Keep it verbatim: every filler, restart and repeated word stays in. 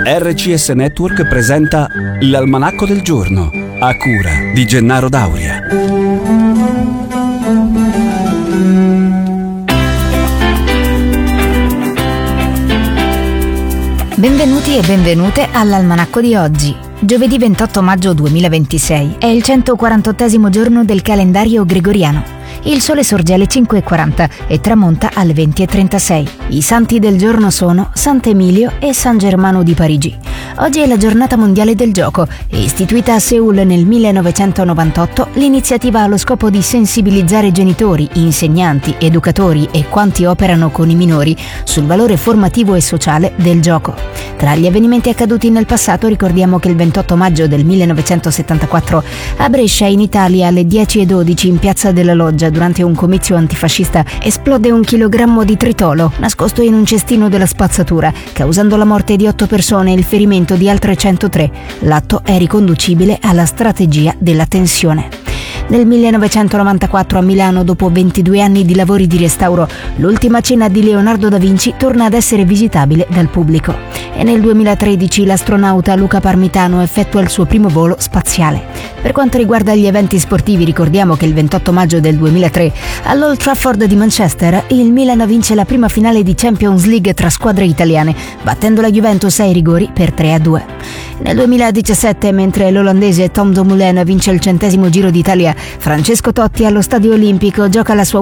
R C S Network presenta l'Almanacco del Giorno, a cura di Gennaro Dauria. Benvenuti e benvenute all'Almanacco di oggi. Giovedì ventotto maggio duemilaventisei è il centoquarantottesimo giorno del calendario gregoriano. Il sole sorge alle cinque e quaranta e tramonta alle venti e trentasei. I santi del giorno sono Sant'Emilio e San Germano di Parigi. Oggi è la giornata mondiale del gioco e istituita a Seul nel millenovecentonovantotto, l'iniziativa ha lo scopo di sensibilizzare genitori, insegnanti, educatori e quanti operano con i minori sul valore formativo e sociale del gioco. Tra gli avvenimenti accaduti nel passato ricordiamo che il ventotto maggio del millenovecentosettantaquattro a Brescia, in Italia, alle dieci e dodici in Piazza della Loggia, durante un comizio antifascista, esplode un chilogrammo di tritolo nascosto in un cestino della spazzatura, causando la morte di otto persone e il ferimento di altre centotré. L'atto è riconducibile alla strategia della tensione. Nel millenovecentonovantaquattro a Milano, dopo ventidue anni di lavori di restauro, l'Ultima cena di Leonardo da Vinci torna ad essere visitabile dal pubblico. E nel duemilatredici l'astronauta Luca Parmitano effettua il suo primo volo spaziale. Per quanto riguarda gli eventi sportivi, ricordiamo che il ventotto maggio del duemilatré all'Old Trafford di Manchester il Milan vince la prima finale di Champions League tra squadre italiane, battendo la Juventus ai rigori per tre a due. Nel duemiladiciassette, mentre l'olandese Tom Dumoulin vince il centesimo Giro d'Italia, Francesco Totti allo Stadio Olimpico gioca la sua